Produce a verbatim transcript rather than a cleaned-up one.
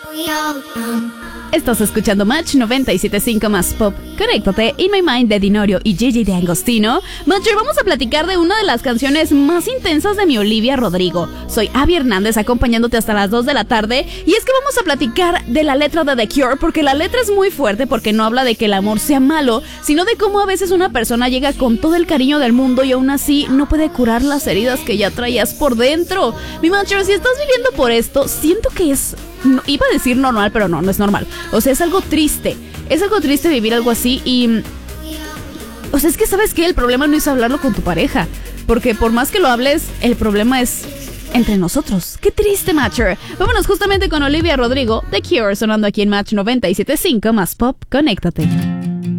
Estás escuchando Match noventa y siete punto cinco más Pop. Conéctate, In My Mind de Dinorio y Gigi de Agostino. Matcher, vamos a platicar de una de las canciones más intensas de mi Olivia Rodrigo. Soy Abby Hernández acompañándote hasta las dos de la tarde. Y es que vamos a platicar de la letra de The Cure, porque la letra es muy fuerte, porque no habla de que el amor sea malo, sino de cómo a veces una persona llega con todo el cariño del mundo y aún así no puede curar las heridas que ya traías por dentro. Mi Matcher, si estás viviendo por esto, siento que es... No, iba a decir normal, pero no, no es normal. O sea, es algo triste. Es algo triste vivir algo así y... O sea, es que ¿sabes qué? El problema no es hablarlo con tu pareja, porque por más que lo hables, el problema es entre nosotros. ¡Qué triste, Matcher! Vámonos justamente con Olivia Rodrigo, The Cure, sonando aquí en Match noventa y siete punto cinco más Pop. Conéctate.